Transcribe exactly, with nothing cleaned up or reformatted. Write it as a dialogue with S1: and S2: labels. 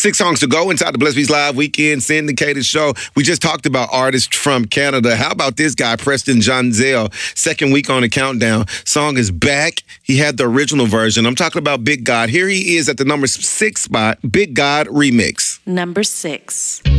S1: Six songs to go inside the Bless Beats Live Weekend syndicated show. We just talked about artists from Canada. How about this guy, Preston Jonzell? Second week on the countdown. Song is back. He had the original version. I'm talking about Big God. Here he is at the number six spot, Big God Remix.
S2: Number six.